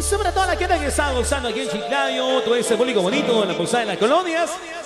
Sobre toda la gente que está gozando aquí en Chiclayo, todo ese público bonito en la posada de las colonias.